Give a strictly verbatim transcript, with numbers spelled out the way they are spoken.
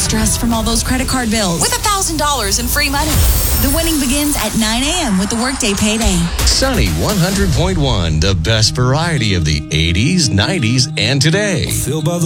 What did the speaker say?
stress from all those credit card bills with one thousand dollars in free money. The winning begins at nine a.m. with the Workday Payday. Sunny one hundred point one, the best variety of the eighties, nineties, and today. Filled by the